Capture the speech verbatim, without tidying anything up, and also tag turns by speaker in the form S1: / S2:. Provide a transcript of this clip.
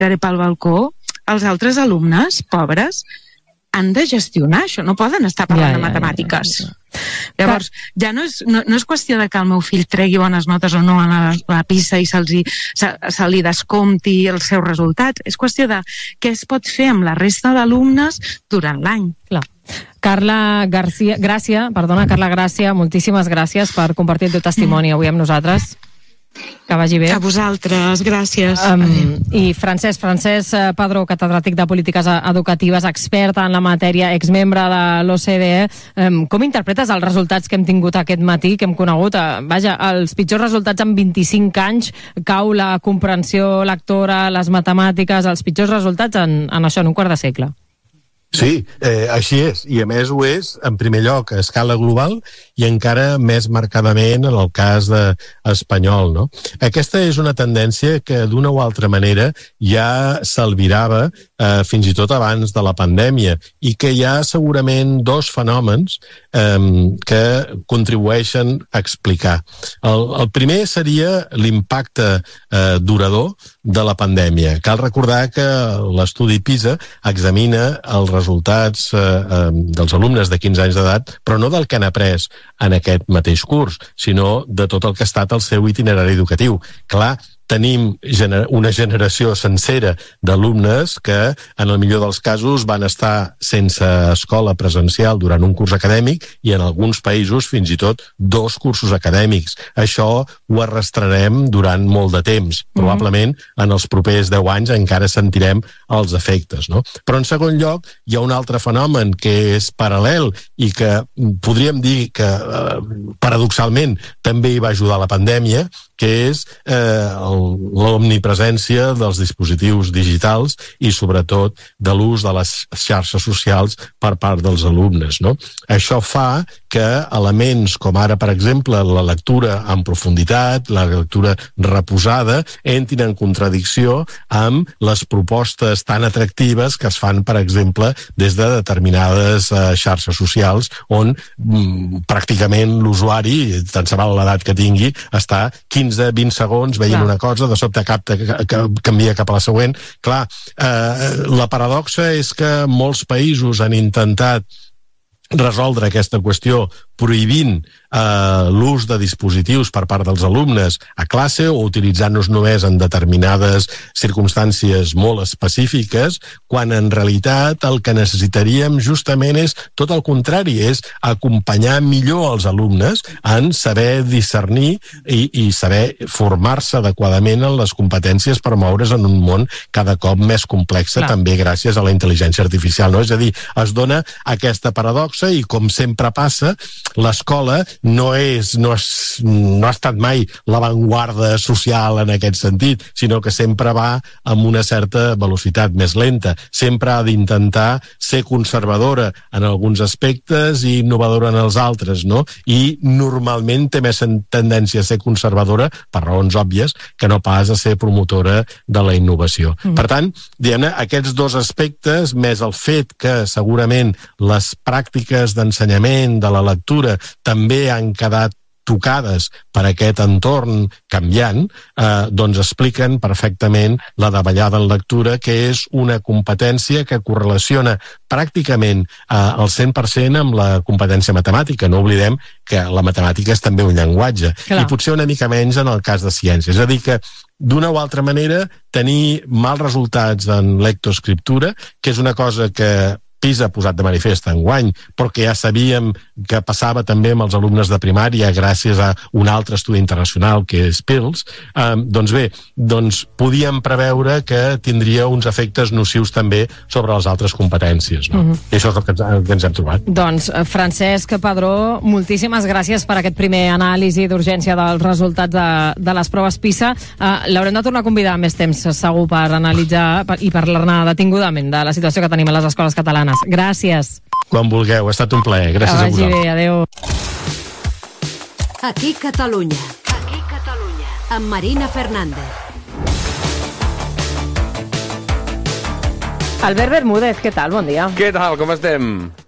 S1: tiraré pel balcó, els altres alumnes, pobres, han de gestionar això, no poden estar parlant ja, ja, de matemàtiques. Ja, ja, ja. Llavors, ja no és, no, no és qüestió de que el meu fill tregui bones notes o no a la, la PISA i se'ls se, se li descompti els seus resultats, és qüestió de què es pot fer amb la resta d'alumnes durant l'any.
S2: Clar. Carla Garcia, Gràcia, perdona, Carla Gràcia, moltíssimes gràcies per compartir el teu testimoni avui amb nosaltres. Que vagi bé.
S1: A vosaltres, gràcies.
S2: Um, I Francesc, Francesc Padró, catedràtic de Polítiques Educatives, expert en la matèria, exmembre de l'O C D E. Um, com interpretes els resultats que hem tingut aquest matí, que hem conegut? Uh, vaja, els pitjors resultats en vint-i-cinc anys, cau la comprensió lectora, les matemàtiques, els pitjors resultats en, en això, en un quart de segle.
S3: Sí, eh, així és, i a més ho és, en primer lloc, a escala global i encara més marcadament en el cas de espanyol, no? Aquesta és una tendència que d'una o altra manera ja s'albirava eh, fins i tot abans de la pandèmia i que hi ha segurament dos fenòmens eh, que contribueixen a explicar. El, el primer seria l'impacte eh, durador de la pandèmia. Cal recordar que l'estudi PISA examina els resultats eh, eh, dels alumnes de quinze anys d'edat, però no del que han après en aquest mateix curs, sinó de tot el que ha estat el seu itinerari educatiu. Clar, tenim gener- una generació sencera d'alumnes que, en el millor dels casos, van estar sense escola presencial durant un curs acadèmic i en alguns països fins i tot dos cursos acadèmics. Això ho arrastrarem durant molt de temps. Mm-hmm. Probablement en els propers deu anys encara sentirem els efectes, no? Però en segon lloc hi ha un altre fenomen que és paral·lel i que podríem dir que eh, paradoxalment també hi va ajudar la pandèmia, que és eh, l'omnipresència dels dispositius digitals i sobretot de l'ús de les xarxes socials per part dels alumnes, no? Això fa que elements com ara, per exemple, la lectura en profunditat, la lectura reposada, entrin en contradicció amb les propostes tan atractives que es fan, per exemple, des de determinades eh, xarxes socials on mm, pràcticament l'usuari, tant se val l'edat que tingui, està quinze a vint segons veient Clar. Una cosa, de sobte capta, que canvia cap a la següent. Clar, eh, la paradoxa és que molts països han intentat resoldre aquesta qüestió prohibint eh, l'ús de dispositius per part dels alumnes a classe o utilitzant-los només en determinades circumstàncies molt específiques, quan en realitat el que necessitaríem justament és tot el contrari, és acompanyar millor els alumnes en saber discernir i, i saber formar-se adequadament en les competències per moure's en un món cada cop més complex, també gràcies a la intel·ligència artificial, no? És a dir, es dona aquesta paradoxa i, com sempre passa, l'escola no és, no, és, no ha estat mai l'avantguarda social en aquest sentit, sinó que sempre va amb una certa velocitat més lenta. Sempre ha d'intentar ser conservadora en alguns aspectes i innovadora en els altres, no? I normalment té més tendència a ser conservadora, per raons òbvies, que no pas a ser promotora de la innovació. Mm. Per tant, diguem-ne, aquests dos aspectes, més el fet que segurament les pràctiques d'ensenyament, de la lectura, també han quedat tocades per aquest entorn canviant, eh, doncs expliquen perfectament la davallada en lectura, que és una competència que correlaciona pràcticament eh, al cent per cent amb la competència matemàtica. No oblidem que la matemàtica és també un llenguatge. Clar. I potser una mica menys en el cas de ciències. És a dir que, d'una o altra manera, tenir mals resultats en lectoescriptura, que és una cosa que PISA ha posat de manifest enguany, però que ja sabíem que passava també amb els alumnes de primària gràcies a un altre estudi internacional que és PIRLS, eh, doncs bé, doncs podíem preveure que tindria uns efectes nocius també sobre les altres competències, no? Mm-hmm. I això és el que ens, el que ens hem trobat.
S2: Doncs, Francesc Padró, moltíssimes gràcies per aquest primer anàlisi d'urgència dels resultats de, de les proves PISA. Uh, L'haurem de tornar a convidar més temps, segur, per analitzar per, i parlar-ne detingudament de la situació que tenim a les escoles catalanes. Gràcies.
S3: Quan vulgueu, ha estat un plaer. Gràcies a vosaltres.
S2: Bé, adéu.
S4: Aquí Catalunya. Aquí Catalunya. Amb Marina Fernández.
S2: Albert Bermúdez, què tal? Bon dia.
S5: Què tal? Com estem?